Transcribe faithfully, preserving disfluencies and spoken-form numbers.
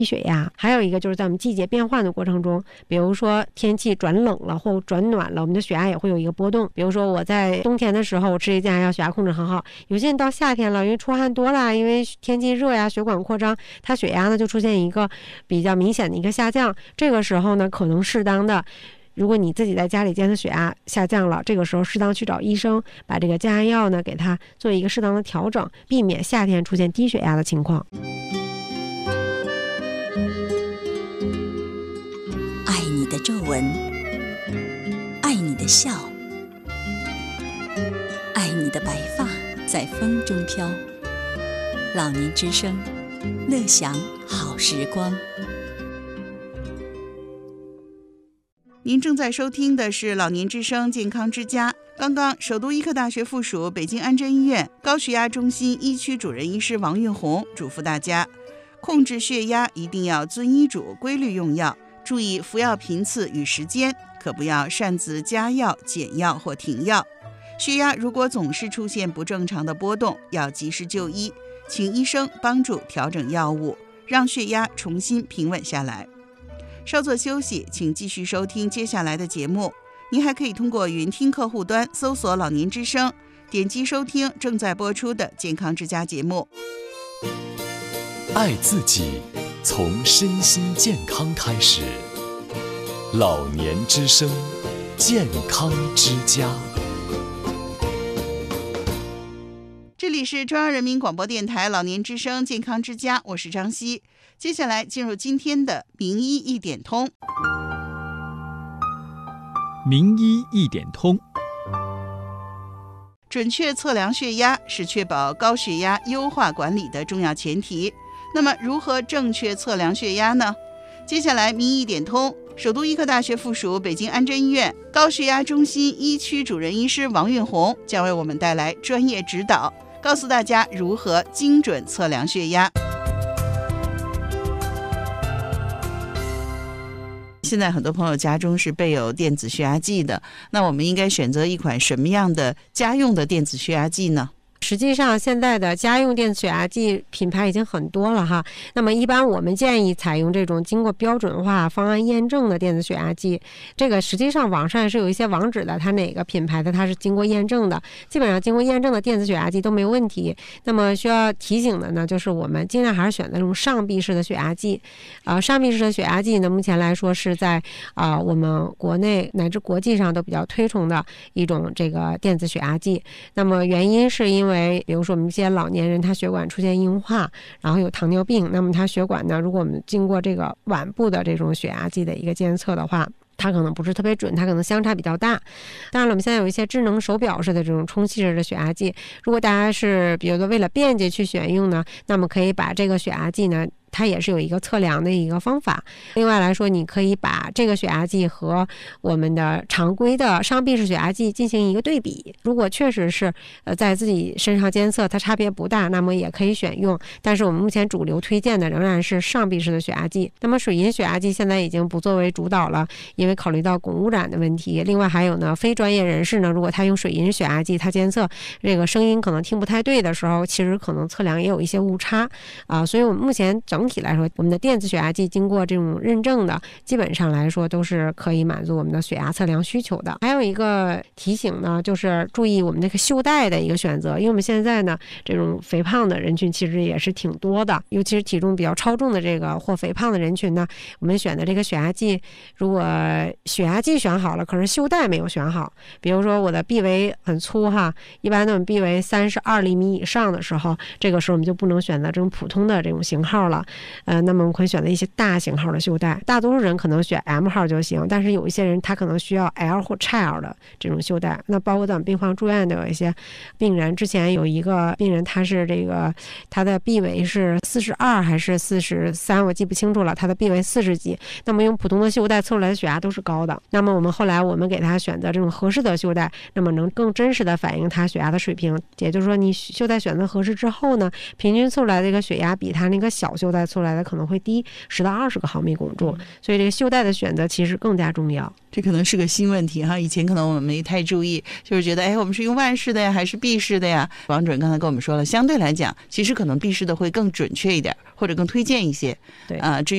低血压。还有一个就是在我们季节变换的过程中，比如说天气转冷了或转暖了，我们的血压也会有一个波动。比如说我在冬天的时候我吃一降压药，血压控制很好，有些人到夏天了，因为出汗多了，因为天气热呀，血管扩张，它血压呢就出现一个比较明显的一个下降。这个时候呢可能适当的，如果你自己在家里监测血压下降了，这个时候适当去找医生，把这个降压药呢给它做一个适当的调整，避免夏天出现低血压的情况。 爱你的皱纹，爱你的笑，爱你的白发在风中飘。老年之声，乐享好时光。 您正在收听的是老年之声健康之家。刚刚首都医科大学附属北京安贞医院高血压中心一区主任医师王运红嘱咐大家，控制血压一定要遵医嘱规律用药，注意服药频次与时间，可不要擅自加药、减药或停药。血压如果总是出现不正常的波动，要及时就医，请医生帮助调整药物，让血压重新平稳下来。稍作休息，请继续收听接下来的节目。您还可以通过云听客户端搜索老年之声，点击收听正在播出的健康之家节目。 爱自己，从身心健康开始。老年之声，健康之家。 这里是中央人民广播电台老年之声健康之家，我是张希。接下来进入今天的名医一点通。 名医一点通。 准确测量血压是确保高血压优化管理的重要前提。那么如何正确测量血压呢？接下来名医一点通，首都医科大学附属北京安贞医院高血压中心一区主任医师王运红将为我们带来专业指导，告诉大家如何精准测量血压。现在很多朋友家中是备有电子血压计的，那我们应该选择一款什么样的家用的电子血压计呢？ 实际上现在的家用电子血压计品牌已经很多了哈，那么一般我们建议采用这种经过标准化方案验证的电子血压计。这个实际上网上是有一些网址的，它哪个品牌的它是经过验证的，基本上经过验证的电子血压计都没有问题。那么需要提醒的呢，就是我们尽量还是选择这种上臂式的血压计。呃，上臂式的血压计呢，目前来说是在啊、呃、我们国内乃至国际上都比较推崇的一种这个电子血压计。那么原因是因为比如说我们一些老年人他血管出现硬化，然后有糖尿病，那么他血管呢，如果我们经过这个晚部的这种血压计的一个监测的话，它可能不是特别准，它可能相差比较大。当然了，我们现在有一些智能手表式的这种充气式的血压计，如果大家是比如说为了便捷去选用呢，那么可以把这个血压计呢它也是有一个测量的一个方法。另外来说，你可以把这个血压计和我们的常规的上臂式血压计进行一个对比，如果确实是呃在自己身上监测它差别不大，那么也可以选用。但是我们目前主流推荐的仍然是上臂式的血压计。那么水银血压计现在已经不作为主导了，因为考虑到汞污染的问题。另外还有呢，非专业人士呢，如果他用水银血压计，他监测这个声音可能听不太对的时候，其实可能测量也有一些误差啊、呃。所以我们目前整体来说，我们的电子血压计经过这种认证的，基本上来说都是可以满足我们的血压测量需求的。还有一个提醒呢，就是注意我们这个袖带的一个选择，因为我们现在呢，这种肥胖的人群其实也是挺多的，尤其是体重比较超重的这个或肥胖的人群呢，我们选的这个血压计，如果血压计选好了，可是袖带没有选好，比如说我的臂围很粗哈，一般那种臂围三十二厘米以上的时候，这个时候我们就不能选择这种普通的这种型号了。呃，那么我们可以选择一些大型号的袖带，大多数人可能选 M 号就行，但是有一些人他可能需要 L 或 X L 的这种袖带。那包括在我们病房住院的有一些病人，之前有一个病人，他是这个他的臂围是四十二还是四十三，我记不清楚了，他的臂围四十几，那么用普通的袖带测出来的血压都是高的。那么我们后来我们给他选择这种合适的袖带，那么能更真实的反映他血压的水平。也就是说，你袖带选择合适之后呢，平均测出来的这个血压比他那个小袖带测出来的可能会低十到二十个毫米汞柱，所以这个袖带的选择其实更加重要。 这可能是个新问题哈，以前可能我们没太注意，就是觉得哎，我们是用万式的呀，还是臂式的呀？王主任刚才跟我们说了，相对来讲，其实可能臂式的会更准确一点，或者更推荐一些。 对啊、呃，至于